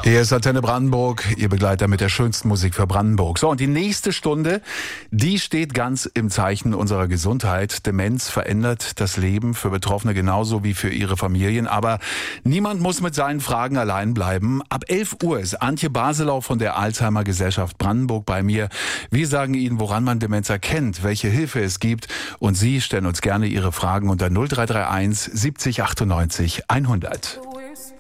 Hier ist Antenne Brandenburg, Ihr Begleiter mit der schönsten Musik für Brandenburg. So, und die nächste Stunde, die steht ganz im Zeichen unserer Gesundheit. Demenz verändert das Leben für Betroffene genauso wie für ihre Familien. Aber niemand muss mit seinen Fragen allein bleiben. Ab 11 Uhr ist Antje Baselau von der Alzheimer Gesellschaft Brandenburg bei mir. Wir sagen Ihnen, woran man Demenz erkennt, welche Hilfe es gibt. Und Sie stellen uns gerne Ihre Fragen unter 0331 70 98 100.